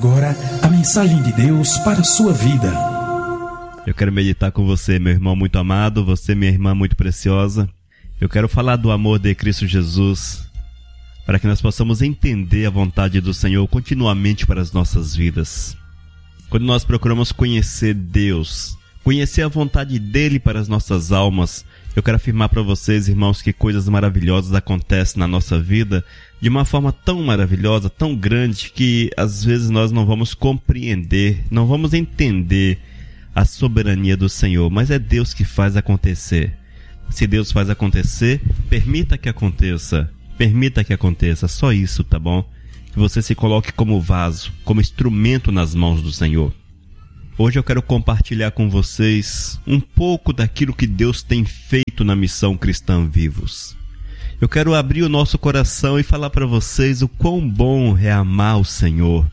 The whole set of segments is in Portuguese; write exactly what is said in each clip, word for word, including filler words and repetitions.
agora a mensagem de Deus para a sua vida. Eu quero meditar com você, meu irmão muito amado, você, minha irmã muito preciosa. Eu quero falar do amor de Cristo Jesus, para que nós possamos entender a vontade do Senhor continuamente para as nossas vidas. Quando nós procuramos conhecer Deus, conhecer a vontade dEle para as nossas almas, eu quero afirmar para vocês, irmãos, que coisas maravilhosas acontecem na nossa vida de uma forma tão maravilhosa, tão grande, que às vezes nós não vamos compreender, não vamos entender a soberania do Senhor, mas é Deus que faz acontecer. Se Deus faz acontecer, permita que aconteça, permita que aconteça, só isso, tá bom? Que você se coloque como vaso, como instrumento nas mãos do Senhor. Hoje eu quero compartilhar com vocês um pouco daquilo que Deus tem feito na Missão Cristã Vivos. Eu quero abrir o nosso coração e falar para vocês o quão bom é amar o Senhor.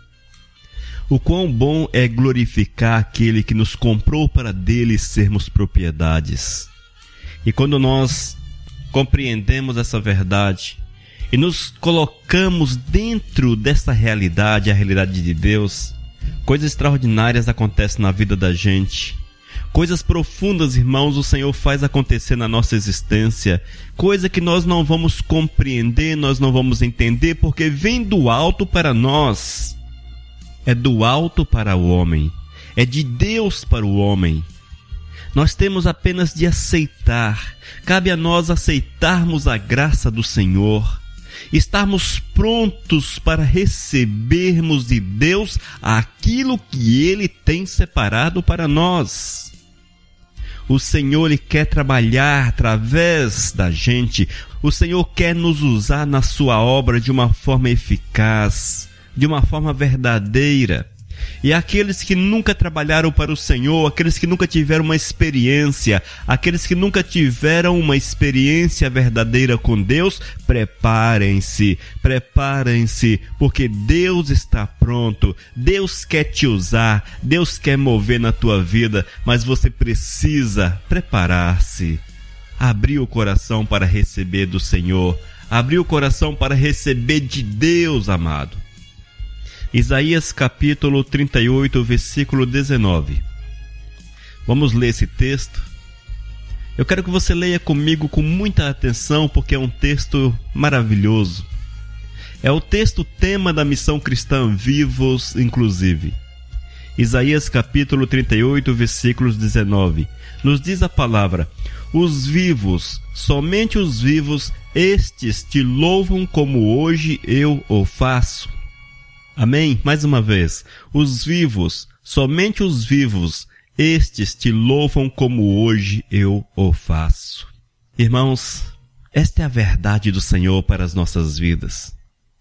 O quão bom é glorificar aquele que nos comprou para dele sermos propriedades. E quando nós compreendemos essa verdade e nos colocamos dentro dessa realidade, a realidade de Deus, coisas extraordinárias acontecem na vida da gente. Coisas profundas, irmãos, o Senhor faz acontecer na nossa existência. Coisa que nós não vamos compreender, nós não vamos entender, porque vem do alto para nós. É do alto para o homem. É de Deus para o homem. Nós temos apenas de aceitar. Cabe a nós aceitarmos a graça do Senhor. Estarmos prontos para recebermos de Deus aquilo que Ele tem separado para nós. O Senhor Ele quer trabalhar através da gente. O Senhor quer nos usar na sua obra de uma forma eficaz, de uma forma verdadeira. E aqueles que nunca trabalharam para o Senhor, aqueles que nunca tiveram uma experiência, aqueles que nunca tiveram uma experiência verdadeira com Deus, preparem-se, preparem-se, porque Deus está pronto, Deus quer te usar, Deus quer mover na tua vida, mas você precisa preparar-se, abrir o coração para receber do Senhor, abrir o coração para receber de Deus, amado. Isaías capítulo trinta e oito, versículo dezenove. Vamos ler esse texto. Eu quero que você leia comigo com muita atenção, porque é um texto maravilhoso. É o texto tema da Missão Cristã Vivos, inclusive. Isaías capítulo trinta e oito, versículos dezenove. Nos diz a palavra: os vivos, somente os vivos, estes te louvam como hoje eu o faço. Amém? Mais uma vez. Os vivos, somente os vivos, estes te louvam como hoje eu o faço. Irmãos, esta é a verdade do Senhor para as nossas vidas.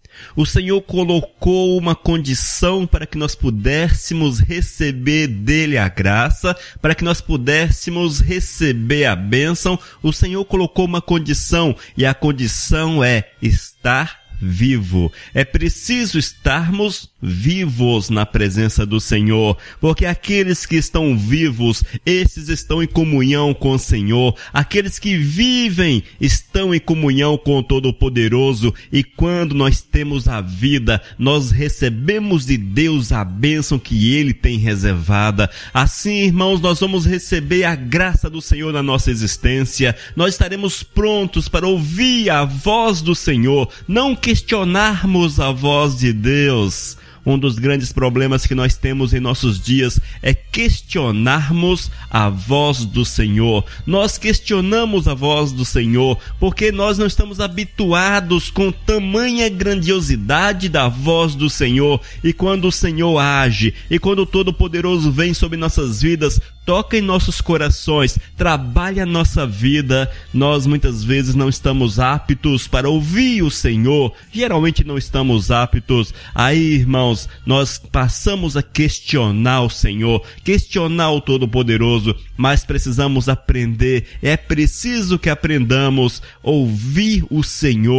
O Senhor colocou uma condição para que nós pudéssemos receber dele a graça, para que nós pudéssemos receber a bênção. O Senhor colocou uma condição, e a condição é estar vivo. É preciso estarmos vivos na presença do Senhor, porque aqueles que estão vivos, esses estão em comunhão com o Senhor. Aqueles que vivem estão em comunhão com o Todo-Poderoso, e quando nós temos a vida, nós recebemos de Deus a bênção que Ele tem reservada. Assim, irmãos, nós vamos receber a graça do Senhor na nossa existência. Nós estaremos prontos para ouvir a voz do Senhor, não questionarmos a voz de Deus. Um dos grandes problemas que nós temos em nossos dias é questionarmos a voz do Senhor. Nós questionamos a voz do Senhor porque nós não estamos habituados com tamanha grandiosidade da voz do Senhor. E quando o Senhor age, e quando o Todo-Poderoso vem sobre nossas vidas, toca em nossos corações, trabalha a nossa vida, nós muitas vezes não estamos aptos para ouvir o Senhor. Geralmente não estamos aptos. Aí, irmãos, nós passamos a questionar o Senhor, questionar o Todo-Poderoso, mas precisamos aprender, é preciso que aprendamos a ouvir o Senhor,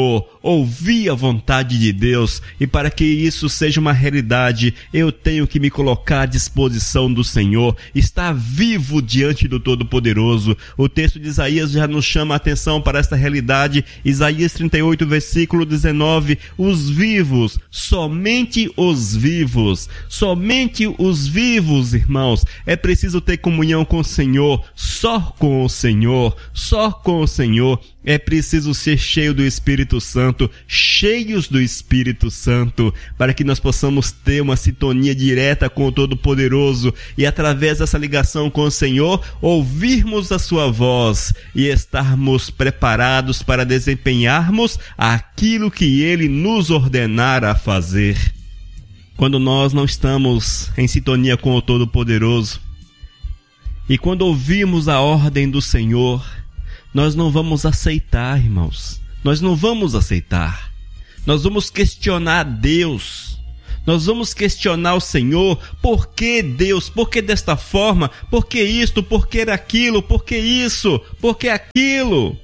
ouvir a vontade de Deus. E para que isso seja uma realidade, eu tenho que me colocar à disposição do Senhor, estar vivo diante do Todo-Poderoso. O texto de Isaías já nos chama a atenção para esta realidade. Isaías trinta e oito, versículo dezenove, os vivos, somente os vivos, somente os vivos, irmãos. É preciso ter comunhão com o Senhor, só com o Senhor, só com o Senhor. É preciso ser cheio do Espírito Santo, cheios do Espírito Santo, para que nós possamos ter uma sintonia direta com o Todo-Poderoso e, através dessa ligação com o Senhor, ouvirmos a sua voz e estarmos preparados para desempenharmos aquilo que Ele nos ordenar a fazer. Quando nós não estamos em sintonia com o Todo-Poderoso e quando ouvimos a ordem do Senhor, nós não vamos aceitar, irmãos. Nós não vamos aceitar. Nós vamos questionar Deus. Nós vamos questionar o Senhor. Por que Deus? Por que desta forma? Por que isto? Por que aquilo? Por que isso? Por que aquilo?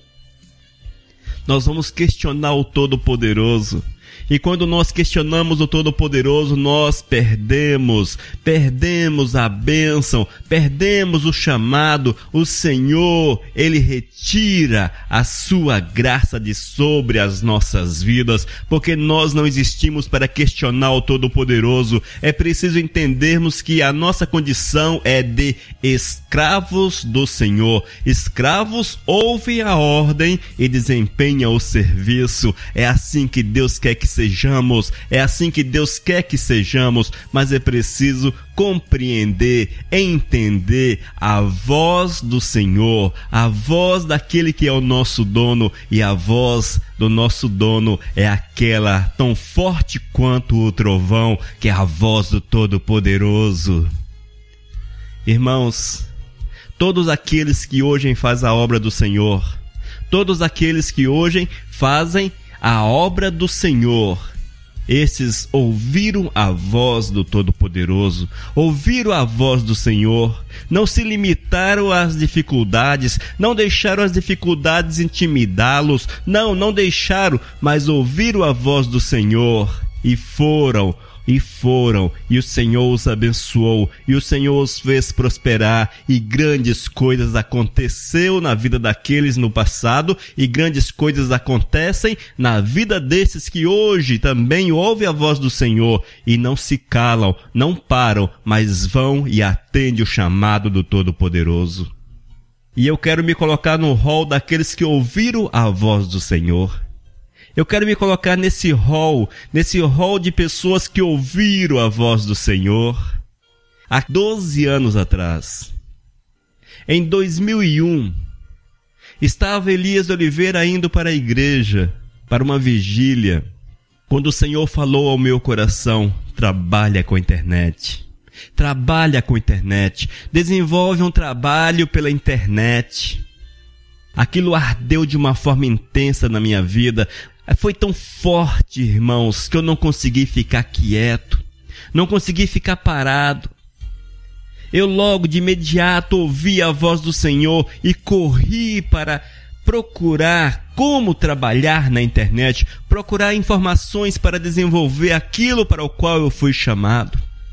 Nós vamos questionar o Todo-Poderoso. E quando nós questionamos o Todo-Poderoso, nós perdemos, perdemos a bênção, perdemos o chamado. O Senhor, Ele retira a sua graça de sobre as nossas vidas, porque nós não existimos para questionar o Todo-Poderoso. É preciso entendermos que a nossa condição é de escravos do Senhor. Escravos ouvem a ordem e desempenham o serviço. É assim que Deus quer que sejamos, é assim que Deus quer que sejamos, mas é preciso compreender, entender a voz do Senhor, a voz daquele que é o nosso dono, e a voz do nosso dono é aquela tão forte quanto o trovão, que é a voz do Todo-Poderoso. Irmãos, todos aqueles que hoje fazem a obra do Senhor, todos aqueles que hoje fazem a obra do Senhor, esses ouviram a voz do Todo-Poderoso, ouviram a voz do Senhor, não se limitaram às dificuldades, não deixaram as dificuldades intimidá-los, não, não deixaram, mas ouviram a voz do Senhor e foram, E foram, e o Senhor os abençoou, e o Senhor os fez prosperar, e grandes coisas aconteceu na vida daqueles no passado, e grandes coisas acontecem na vida desses que hoje também ouvem a voz do Senhor, e não se calam, não param, mas vão e atendem o chamado do Todo-Poderoso. E eu quero me colocar no rol daqueles que ouviram a voz do Senhor. Eu quero me colocar nesse rol, nesse rol de pessoas que ouviram a voz do Senhor há doze anos atrás. Em dois mil e um, estava Elias de Oliveira indo para a igreja, para uma vigília, quando o Senhor falou ao meu coração: trabalha com a internet. Trabalha com a internet. Desenvolve um trabalho pela internet. Aquilo ardeu de uma forma intensa na minha vida. Foi tão forte, irmãos, que eu não consegui ficar quieto, não consegui ficar parado. Eu logo de imediato ouvi a voz do Senhor e corri para procurar como trabalhar na internet, procurar informações para desenvolver aquilo para o qual eu fui chamado.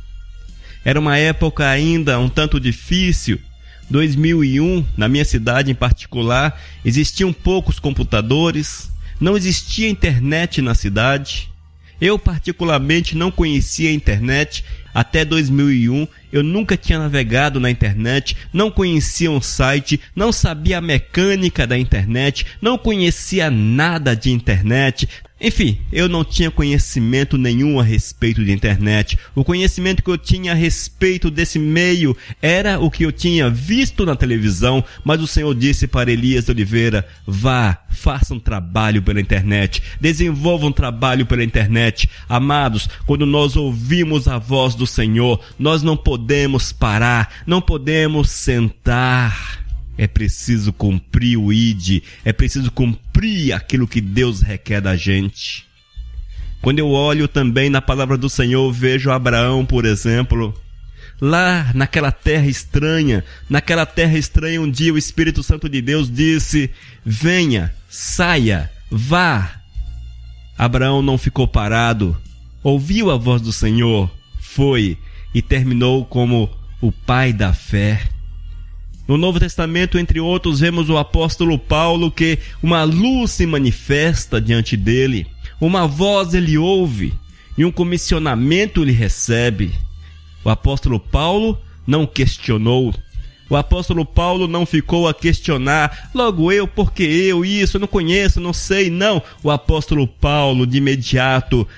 Era uma época ainda um tanto difícil. dois mil e um, na minha cidade em particular, existiam poucos computadores, não existia internet na cidade. Eu particularmente não conhecia a internet. Até dois mil e um eu nunca tinha navegado na internet, não conhecia um site, não sabia a mecânica da internet, não conhecia nada de internet. Enfim, eu não tinha conhecimento nenhum a respeito de internet. O conhecimento que eu tinha a respeito desse meio era o que eu tinha visto na televisão, mas o Senhor disse para Elias de Oliveira: vá, faça um trabalho pela internet, desenvolva um trabalho pela internet. Amados, quando nós ouvimos a voz do Senhor, nós não podemos parar, não podemos sentar. É preciso cumprir o I D, é preciso cumprir aquilo que Deus requer da gente. Quando eu olho também na palavra do Senhor, vejo Abraão, por exemplo, lá naquela terra estranha, naquela terra estranha, um dia o Espírito Santo de Deus disse: venha, saia, vá. Abraão não ficou parado, ouviu a voz do Senhor, foi e terminou como o pai da fé. No Novo Testamento, entre outros, vemos o apóstolo Paulo, que uma luz se manifesta diante dele, uma voz ele ouve e um comissionamento ele recebe. O apóstolo Paulo não questionou. O apóstolo Paulo não ficou a questionar, logo eu, porque eu, isso, eu não conheço, não sei, não. O apóstolo Paulo, de imediato,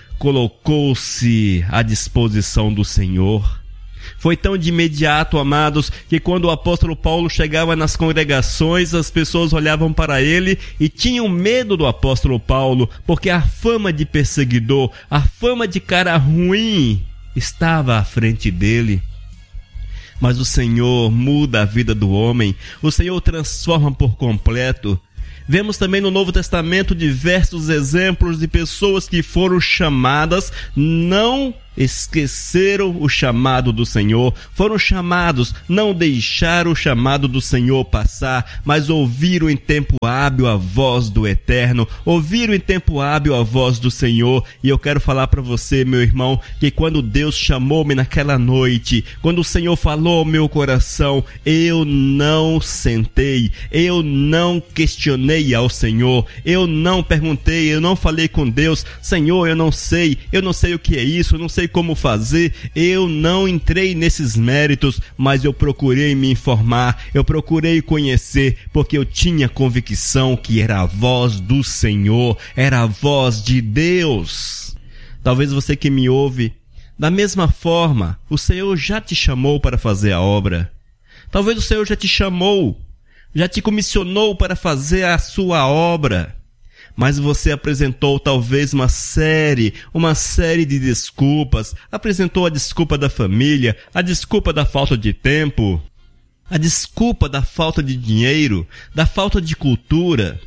colocou-se à disposição do Senhor. Foi tão de imediato, amados, que quando o apóstolo Paulo chegava nas congregações, as pessoas olhavam para ele e tinham medo do apóstolo Paulo, porque a fama de perseguidor, a fama de cara ruim, estava à frente dele. Mas o Senhor muda a vida do homem, o Senhor transforma por completo. Vemos também no Novo Testamento diversos exemplos de pessoas que foram chamadas, não esqueceram o chamado do Senhor, foram chamados, não deixaram o chamado do Senhor passar, mas ouviram em tempo hábil a voz do Eterno, ouviram em tempo hábil a voz do Senhor. E eu quero falar para você, meu irmão, que quando Deus chamou-me naquela noite, quando o Senhor falou ao meu coração, eu não sentei, eu não questionei ao Senhor, eu não perguntei, eu não falei com Deus, Senhor, eu não sei, eu não sei o que é isso, eu não sei como fazer, eu não entrei nesses méritos, mas eu procurei me informar, eu procurei conhecer, porque eu tinha convicção que era a voz do Senhor, era a voz de Deus. Talvez você que me ouve, da mesma forma, o Senhor já te chamou para fazer a obra. Talvez o Senhor já te chamou, já te comissionou para fazer a sua obra. Mas você apresentou talvez uma série, uma série de desculpas. Apresentou a desculpa da família, a desculpa da falta de tempo, a desculpa da falta de dinheiro, da falta de cultura.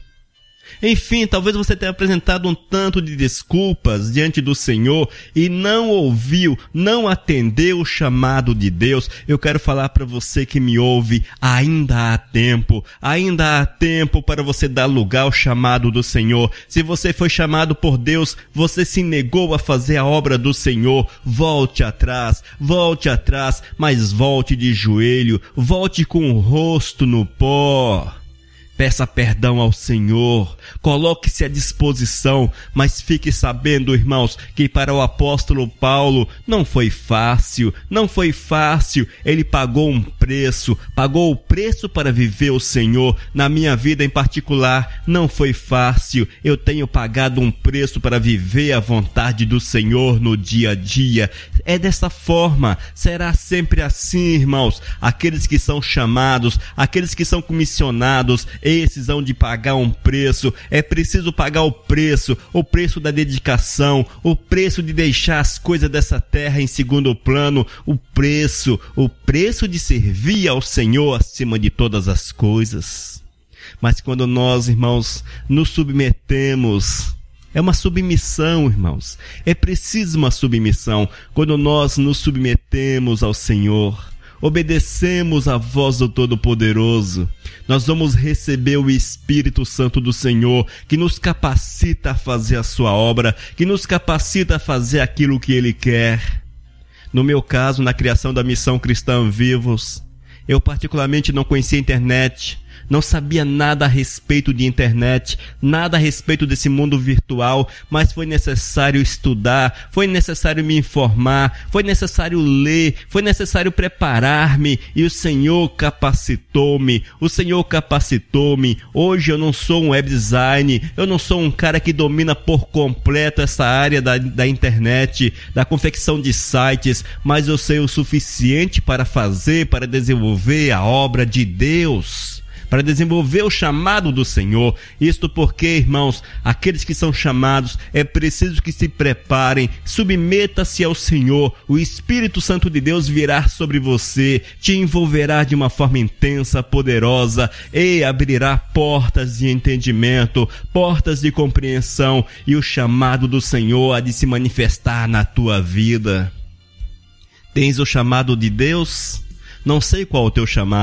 Enfim, talvez você tenha apresentado um tanto de desculpas diante do Senhor e não ouviu, não atendeu o chamado de Deus. Eu quero falar para você que me ouve, ainda há tempo, ainda há tempo para você dar lugar ao chamado do Senhor. Se você foi chamado por Deus, você se negou a fazer a obra do Senhor, volte atrás, volte atrás, mas volte de joelho, volte com o rosto no pó. Peça perdão ao Senhor, coloque-se à disposição, mas fique sabendo, irmãos, que para o apóstolo Paulo não foi fácil, não foi fácil, ele pagou um preço, pagou o preço para viver o Senhor. Na minha vida em particular, não foi fácil, eu tenho pagado um preço para viver a vontade do Senhor no dia a dia. É dessa forma, será sempre assim, irmãos. Aqueles que são chamados, aqueles que são comissionados, esses hão de pagar um preço. É preciso pagar o preço, o preço da dedicação, o preço de deixar as coisas dessa terra em segundo plano, o preço, o preço de servir ao Senhor acima de todas as coisas. Mas quando nós, irmãos, nos submetemos, é uma submissão, irmãos. É preciso uma submissão. Quando nós nos submetemos ao Senhor, obedecemos à voz do Todo-Poderoso, nós vamos receber o Espírito Santo do Senhor, que nos capacita a fazer a sua obra, que nos capacita a fazer aquilo que Ele quer. No meu caso, na criação da Missão Cristã Vivos, eu particularmente não conhecia a internet, não sabia nada a respeito de internet, nada a respeito desse mundo virtual, mas foi necessário estudar, foi necessário me informar, foi necessário ler, foi necessário preparar-me, e o Senhor capacitou-me, o Senhor capacitou-me. Hoje eu não sou um web design, eu não sou um cara que domina por completo essa área da, da internet, da confecção de sites, mas eu sei o suficiente para fazer, para desenvolver a obra de Deus, para desenvolver o chamado do Senhor. Isto porque, irmãos, aqueles que são chamados, é preciso que se preparem, submeta-se ao Senhor, o Espírito Santo de Deus virá sobre você, te envolverá de uma forma intensa, poderosa, e abrirá portas de entendimento, portas de compreensão, e o chamado do Senhor há de se manifestar na tua vida. Tens o chamado de Deus? Não sei qual é o teu chamado.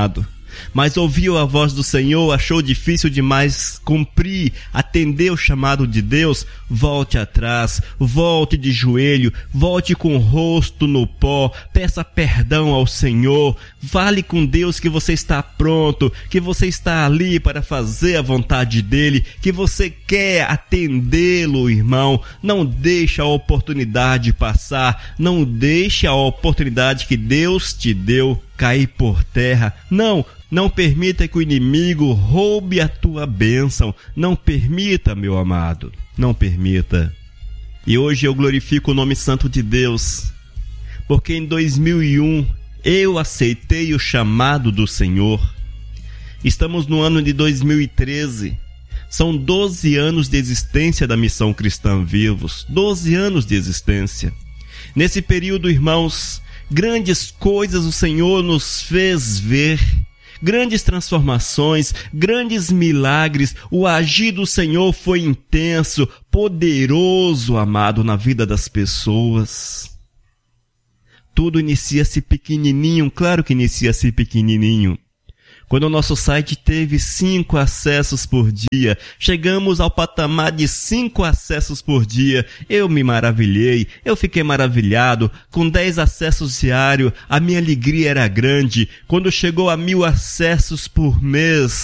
mas ouviu a voz do Senhor, achou difícil demais cumprir, atender o chamado de Deus, volte atrás, volte de joelho, volte com o rosto no pó, peça perdão ao Senhor, fale com Deus que você está pronto, que você está ali para fazer a vontade dele, que você quer atendê-lo, irmão. Não deixe a oportunidade passar, não deixe a oportunidade que Deus te deu cair por terra. Não, não permita que o inimigo roube a tua bênção. Não permita, meu amado, não permita. E hoje eu glorifico o nome santo de Deus, porque em dois mil e um eu aceitei o chamado do Senhor. Estamos no ano de dois mil e treze. São doze anos de existência da Missão Cristã Vivos. doze anos de existência. Nesse período, irmãos, grandes coisas o Senhor nos fez ver, grandes transformações, grandes milagres. O agir do Senhor foi intenso, poderoso, amado, na vida das pessoas. Tudo inicia-se pequenininho, claro que inicia-se pequenininho. Quando o nosso site teve cinco acessos por dia, chegamos ao patamar de cinco acessos por dia. Eu me maravilhei, eu fiquei maravilhado. Com dez acessos diários, a minha alegria era grande. Quando chegou a mil acessos por mês,